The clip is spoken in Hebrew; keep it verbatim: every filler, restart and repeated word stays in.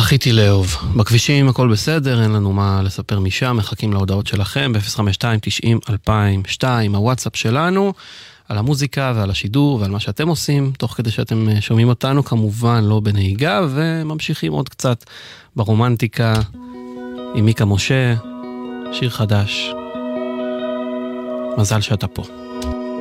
זכיתי לאהוב. בכבישים הכל בסדר, אין לנו מה לספר משם, מחכים להודעות שלכם ב-אפס חמש שתיים תשעים אלפיים ושתיים, הוואטסאפ שלנו, על המוזיקה ועל השידור ועל מה שאתם עושים, תוך כדי שאתם שומעים אותנו, כמובן לא בנהיגה, וממשיכים עוד קצת ברומנטיקה עם מיקה משה, שיר חדש. מזל שאתה פה.